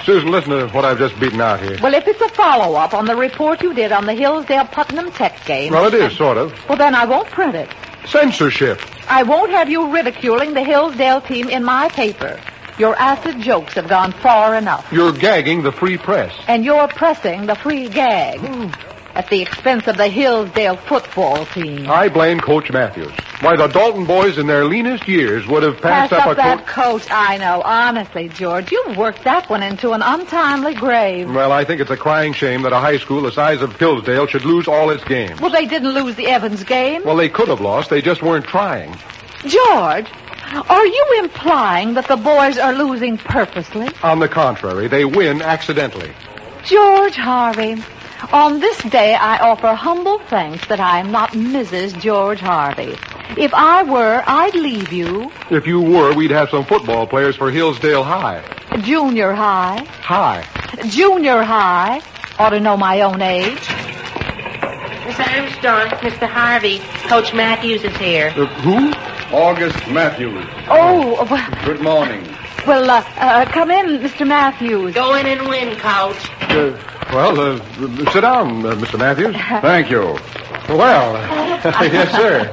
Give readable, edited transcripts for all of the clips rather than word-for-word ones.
Susan, listen to what I've just beaten out here. Well, if it's a follow-up on the report you did on the Hillsdale-Putnam Tech game... Well, it is, sort of. Well, then I won't print it. Censorship. I won't have you ridiculing the Hillsdale team in my paper. Your acid jokes have gone far enough. You're gagging the free press. And you're pressing the free gag. At the expense of the Hillsdale football team. I blame Coach Matthews. Why, the Dalton boys in their leanest years would have passed up a that coach. I know. Honestly, George, you've worked that one into an untimely grave. Well, I think it's a crying shame that a high school the size of Hillsdale should lose all its games. Well, they didn't lose the Evans game. Well, they could have lost. They just weren't trying. George, are you implying that the boys are losing purposely? On the contrary, they win accidentally. George Harvey, on this day I offer humble thanks that I am not Mrs. George Harvey. If I were, I'd leave you. If you were, we'd have some football players for Hillsdale High. Junior high. High. Junior high. Ought to know my own age. Miss Armstrong, Mr. Harvey, Coach Matthews is here. Who? August Matthews. Oh, well... Good morning. Well, come in, Mr. Matthews. Go in and win, Coach. Sit down, Mr. Matthews. Thank you. Well, yes, sir.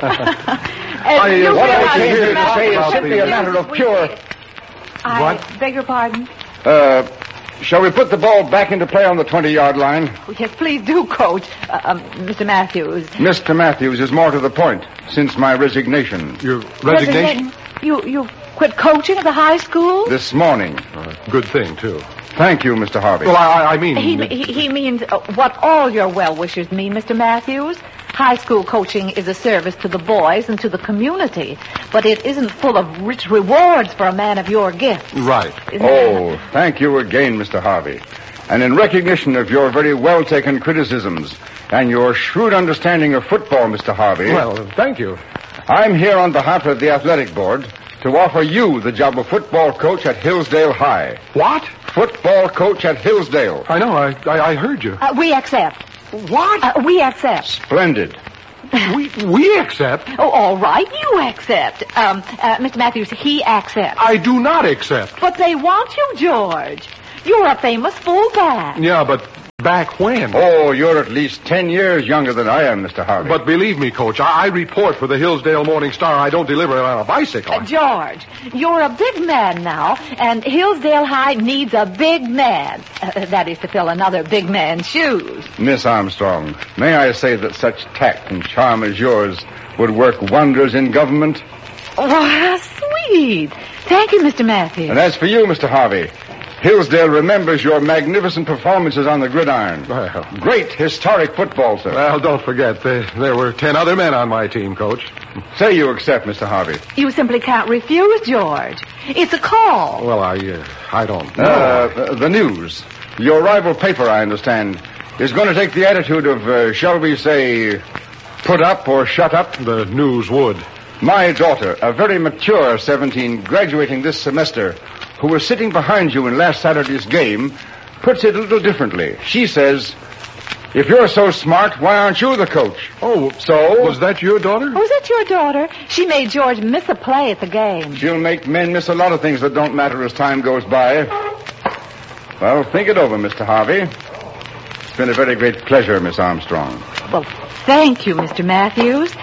What I came here to say is simply a matter of pure... I beg your pardon? Shall we put the ball back into play on the 20-yard line? Yes, please do, Coach. Mr. Matthews. Mr. Matthews is more to the point since my resignation. Your resignation? You quit coaching at the high school? This morning. Good thing, too. Thank you, Mr. Harvey. Well, I mean... He means what all your well-wishers mean, Mr. Matthews. High school coaching is a service to the boys and to the community, but it isn't full of rich rewards for a man of your gifts. Right. Thank you again, Mr. Harvey. And in recognition of your very well-taken criticisms and your shrewd understanding of football, Mr. Harvey... Well, thank you. I'm here on behalf of the athletic board to offer you the job of football coach at Hillsdale High. What? Football coach at Hillsdale. I know. I heard you. We accept. What? We accept. Splendid. We accept? Oh, all right. You accept. Mr. Matthews, he accepts. I do not accept. But they want you, George. You're a famous fullback. Yeah, but back when? Oh, you're at least 10 years younger than I am, Mr. Harvey. But believe me, Coach, I report for the Hillsdale Morning Star. I don't deliver it on a bicycle. George, you're a big man now, and Hillsdale High needs a big man. That is to fill another big man's shoes. Miss Armstrong, may I say that such tact and charm as yours would work wonders in government? Oh, how sweet. Thank you, Mr. Matthews. And as for you, Mr. Harvey, Hillsdale remembers your magnificent performances on the gridiron. Well, great historic football, sir. Well, don't forget, there were 10 other men on my team, Coach. Say you accept, Mr. Harvey. You simply can't refuse, George. It's a call. Well, I don't know. The News, your rival paper, I understand, is going to take the attitude of, shall we say, put up or shut up? The News would. My daughter, a very mature 17, graduating this semester, who was sitting behind you in last Saturday's game, puts it a little differently. She says, if you're so smart, why aren't you the coach? Oh, so? Was that your daughter? Was that your daughter? She made George miss a play at the game. She'll make men miss a lot of things that don't matter as time goes by. Well, think it over, Mr. Harvey. It's been a very great pleasure, Miss Armstrong. Well, thank you, Mr. Matthews.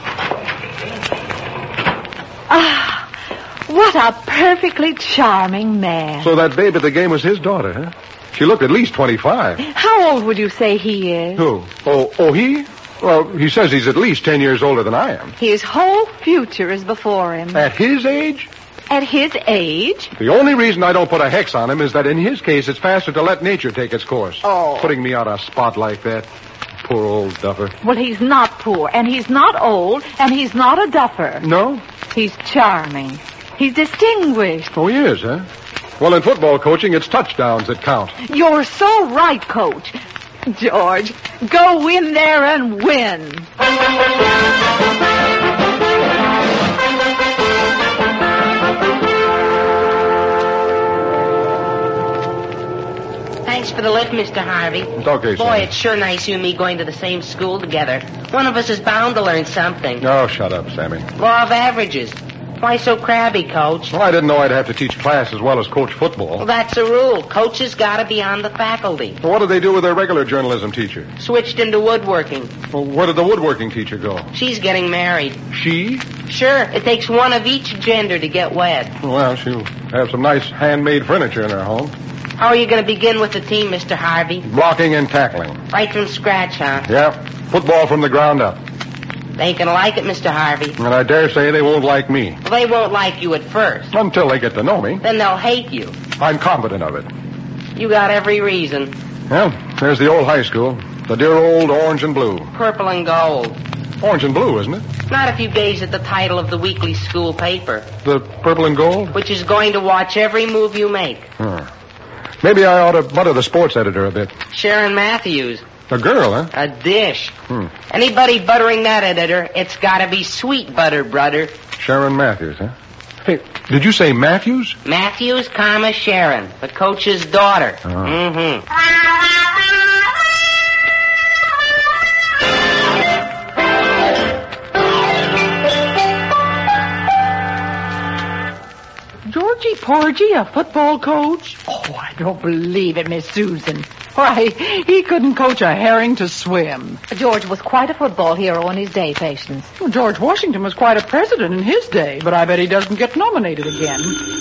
What a perfectly charming man. So that babe at the game was his daughter, huh? She looked at least 25. How old would you say he is? Who? Oh, he? Well, he says he's at least 10 years older than I am. His whole future is before him. At his age? At his age? The only reason I don't put a hex on him is that in his case it's faster to let nature take its course. Oh. Putting me on a spot like that. Poor old duffer. Well, he's not poor, and he's not old, and he's not a duffer. No? He's charming. He's distinguished. Oh, he is, huh? Well, in football coaching, it's touchdowns that count. You're so right, Coach. George, go in there and win. Thanks for the lift, Mr. Harvey. It's okay, Boy, Sammy. it's sure nice you and me going to the same school together. One of us is bound to learn something. Oh, shut up, Sammy. Law of averages. Why so crabby, Coach? Well, I didn't know I'd have to teach class as well as coach football. Well, that's a rule. Coaches got to be on the faculty. Well, what did they do with their regular journalism teacher? Switched into woodworking. Well, where did the woodworking teacher go? She's getting married. She? Sure, it takes one of each gender to get wed. Well, she'll have some nice handmade furniture in her home. How are you going to begin with the team, Mr. Harvey? Blocking and tackling. Right from scratch, huh? Yeah, football from the ground up. They ain't going to like it, Mr. Harvey. And I dare say they won't like me. Well, they won't like you at first. Until they get to know me. Then they'll hate you. I'm confident of it. You got every reason. Well, there's the old high school. The dear old orange and blue. Purple and gold. Orange and blue, isn't it? Not if you gaze at the title of the weekly school paper. The purple and gold? Which is going to watch every move you make. Maybe I ought to butter the sports editor a bit. Sharon Matthews. A girl, huh? A dish. Anybody buttering that editor, it's got to be sweet butter, brother. Sharon Matthews, huh? Hey, did you say Matthews? Matthews, Sharon, the coach's daughter. Oh. Georgie Porgy, a football coach? Oh, I don't believe it, Miss Susan. Why, he couldn't coach a herring to swim. George was quite a football hero in his day, Patience. Well, George Washington was quite a president in his day, but I bet he doesn't get nominated again.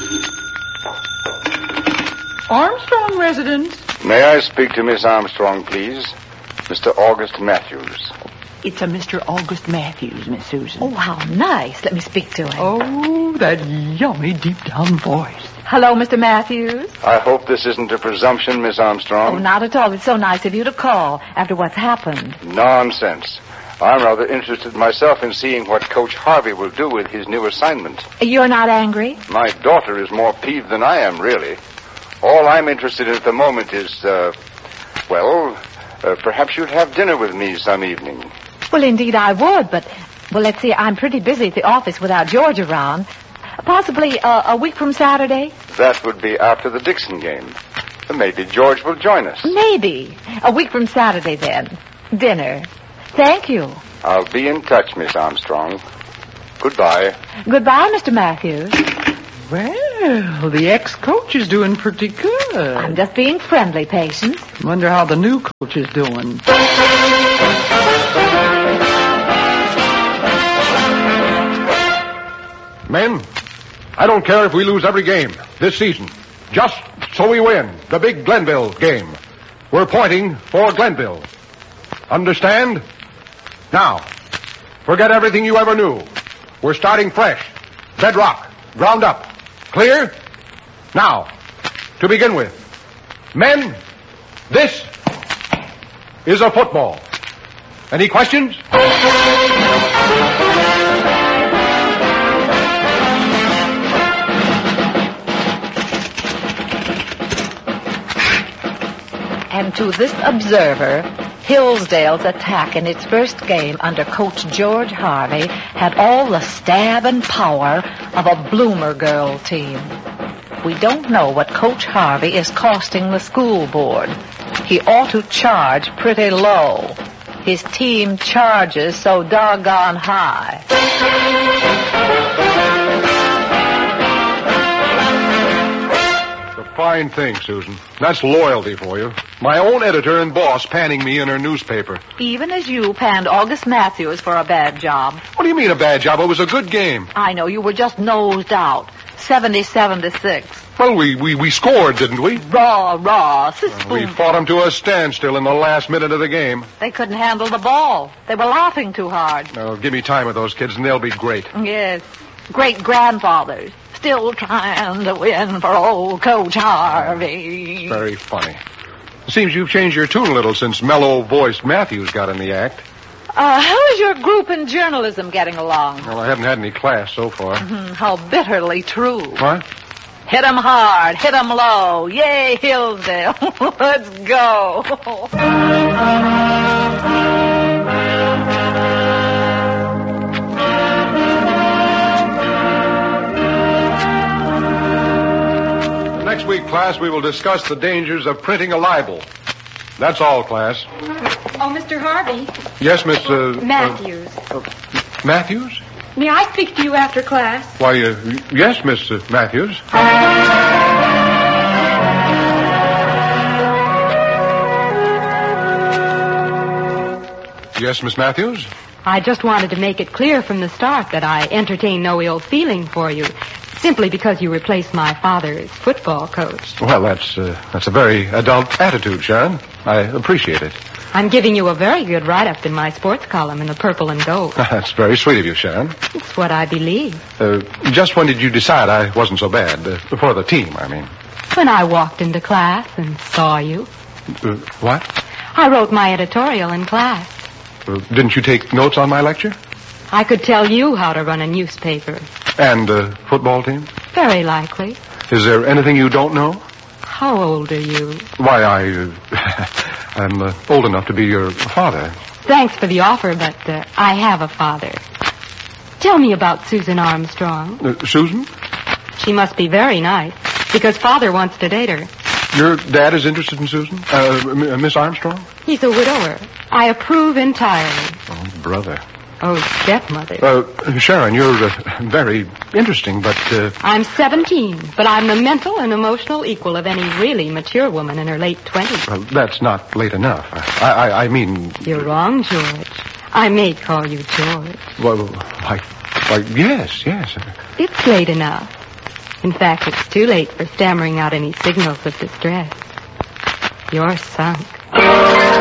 Armstrong residence. May I speak to Miss Armstrong, please? Mr. August Matthews. It's a Mr. August Matthews, Miss Susan. Oh, how nice. Let me speak to him. Oh, that yummy deep-down voice. Hello, Mr. Matthews. I hope this isn't a presumption, Miss Armstrong. Oh, not at all. It's so nice of you to call after what's happened. Nonsense. I'm rather interested myself in seeing what Coach Harvey will do with his new assignment. You're not angry? My daughter is more peeved than I am, really. All I'm interested in at the moment is, perhaps you'd have dinner with me some evening. Well, indeed I would, but, let's see, I'm pretty busy at the office without George around. Possibly a week from Saturday? That would be after the Dixon game. Maybe George will join us. Maybe. A week from Saturday, then. Dinner. Thank you. I'll be in touch, Miss Armstrong. Goodbye. Goodbye, Mr. Matthews. Well, the ex-coach is doing pretty good. I'm just being friendly, Patience. Wonder how the new coach is doing. Men, I don't care if we lose every game this season. Just so we win the big Glenville game. We're pointing for Glenville. Understand? Now, forget everything you ever knew. We're starting fresh. Bedrock. Ground up. Clear? Now, to begin with. Men, this is a football. Any questions? And to this observer, Hillsdale's attack in its first game under Coach George Harvey had all the stab and power of a Bloomer Girl team. We don't know what Coach Harvey is costing the school board. He ought to charge pretty low. His team charges so doggone high. Fine thing, Susan. That's loyalty for you. My own editor and boss panning me in her newspaper. Even as you panned August Matthews for a bad job. What do you mean a bad job? It was a good game. I know, you were just nosed out. 70-76. Well, we scored, didn't we? Raw. We fought them to a standstill in the last minute of the game. They couldn't handle the ball. They were laughing too hard. Now, give me time with those kids and they'll be great. Yes. Great-grandfathers. Still trying to win for old Coach Harvey. Very funny. It seems you've changed your tune a little since mellow-voiced Matthews got in the act. How is your group in journalism getting along? Well, I haven't had any class so far. How bitterly true. What? Hit 'em hard, hit 'em low. Yay, Hillsdale. Let's go. Next week, class, we will discuss the dangers of printing a libel. That's all, class. Oh, Mr. Harvey. Yes, Miss... Matthews. Matthews? May I speak to you after class? Why, yes, Miss Matthews. Yes, Miss Matthews? I just wanted to make it clear from the start that I entertain no ill feeling for you, simply because you replaced my father as football coach. Well, that's a very adult attitude, Sharon. I appreciate it. I'm giving you a very good write-up in my sports column in the Purple and Gold. That's very sweet of you, Sharon. It's what I believe. Just when did you decide I wasn't so bad? For the team, I mean. When I walked into class and saw you. What? I wrote my editorial in class. Didn't you take notes on my lecture? I could tell you how to run a newspaper. And the football team? Very likely. Is there anything you don't know? How old are you? Why, I'm old enough to be your father. Thanks for the offer, but I have a father. Tell me about Susan Armstrong. Susan? She must be very nice, because Father wants to date her. Your dad is interested in Susan? Miss Armstrong? He's a widower. I approve entirely. Oh, brother. Oh, stepmother. Sharon, you're very interesting, but... I'm 17, but I'm the mental and emotional equal of any really mature woman in her late 20s. Well, that's not late enough. I mean... You're wrong, George. I may call you George. Well, yes. It's late enough. In fact, it's too late for stammering out any signals of distress. You're sunk.